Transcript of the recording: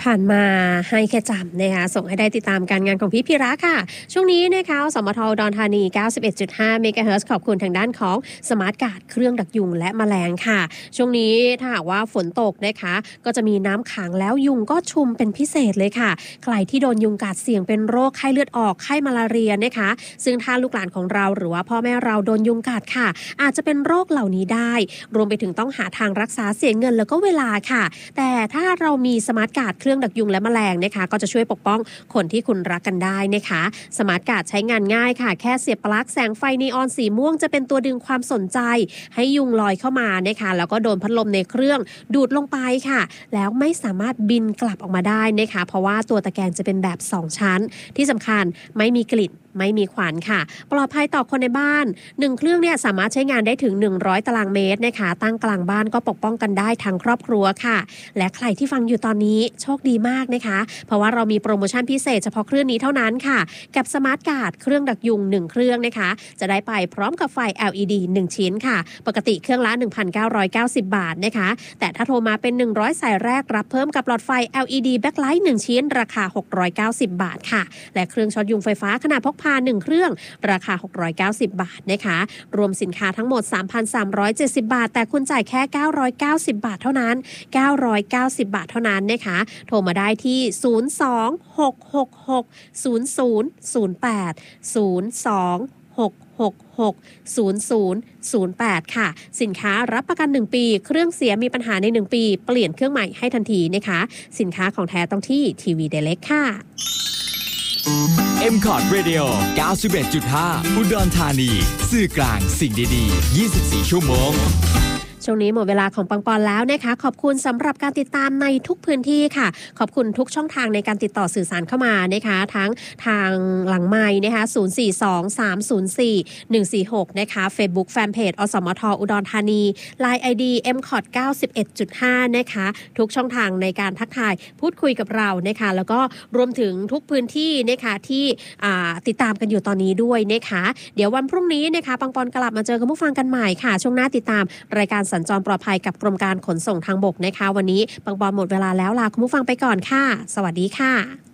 ผ่านมาให้แค่จำนะคะส่งให้ได้ติดตามการงานของพี่พีระค่ะช่วงนี้นะคะสมทอุดรธานี 91.5 เมกะเฮิรตซ์ขอบคุณทางด้านของสมาร์ทการ์ดเครื่องดักยุงและแมลงค่ะช่วงนี้ถ้าหากว่าฝนตกนะคะก็จะมีน้ำขังแล้วยุงก็ชุมเป็นพิเศษเลยค่ะใครที่โดนยุงกัดเสี่ยงเป็นโรคไข้เลือดออกไข้มาลาเรียนะคะซึ่งถ้าลูกหลานของเราหรือว่าพ่อแม่เราโดนยุงกัดค่ะอาจจะเป็นโรคเหล่านี้ได้รวมไปถึงต้องหาทางรักษาเสียเงินแล้วก็เวลาค่ะแต่ถ้าเรามีสมาร์ทการ์ดเครื่องดักยุงและแมลงนะคะก็จะช่วยปกป้องคนที่คุณรักกันได้นะคะสมาร์ทการ์ดใช้งานง่ายค่ะแค่เสียบปลั๊กแสงไฟนีออนสีม่วงจะเป็นตัวดึงความสนใจให้ยุงลอยเข้ามานะคะแล้วก็โดนพัดลมในเครื่องดูดลงไปค่ะแล้วไม่สามารถบินกลับออกมาได้นะคะเพราะว่าตัวตะแกรงจะเป็นแบบ2ชั้นที่สำคัญไม่มีกลิ่นไม่มีขวัญค่ะปลอดภัยต่อคนในบ้าน1เครื่องเนี่ยสามารถใช้งานได้ถึง100ตารางเมตรนะคะตั้งกลางบ้านก็ปกป้องกันได้ทั้งครอบครัวค่ะและใครที่ฟังอยู่ตอนนี้โชคดีมากนะคะเพราะว่าเรามีโปรโมชั่นพิเศษเฉพาะเครื่องนี้เท่านั้นค่ะกับสมาร์ทการ์ดเครื่องดักยุง1เครื่องนะคะจะได้ไปพร้อมกับไฟ LED 1ชิ้นค่ะปกติเครื่องละ 1,990 บาทนะคะแต่ถ้าโทรมาเป็น100สายแรกรับเพิ่มกับหลอดไฟ LED Backlight 1ชิ้นราคา690บาทค่ะและเครื่องช็อตยุงไฟฟ้าขนาดพกพา1เครื่องราคา690บาทนะคะรวมสินค้าทั้งหมด 3,370 บาทแต่คุณจ่ายแค่990บาทเท่านั้น990บาทเท่านั้นนะคะโทรมาได้ที่02-666-0008 ค่ะสินค้ารับประกัน1ปีเครื่องเสียมีปัญหาใน1ปีเปลี่ยนเครื่องใหม่ให้ทันทีนะคะสินค้าของแท้ต้องที่ทีวี Direct ค่ะ M-Cod Radio 91.5 อุดรธานีสื่อกลางสิ่งดีๆ24ชั่วโมงช่วงนี้หมดเวลาของปังปอนแล้วนะคะขอบคุณสำหรับการติดตามในทุกพื้นที่ค่ะขอบคุณทุกช่องทางในการติดต่อสื่อสารเข้ามานะคะทั้งทางหลังไมค์นะคะ0423041146นะคะ Facebook Fanpage อสมทอุดรธานี LINE ID MCOT 91.5นะคะทุกช่องทางในการทักทายพูดคุยกับเรานะคะแล้วก็รวมถึงทุกพื้นที่นะคะที่ติดตามกันอยู่ตอนนี้ด้วยนะคะเดี๋ยววันพรุ่งนี้นะคะปังปอนกลับมาเจอกับผู้ฟังกันใหม่ค่ะช่วงหน้าติดตามรายการสัญจรปลอดภัยกับกรมการขนส่งทางบกนะคะวันนี้ปังปอนหมดเวลาแล้วลาคุณผู้ฟังไปก่อนค่ะสวัสดีค่ะ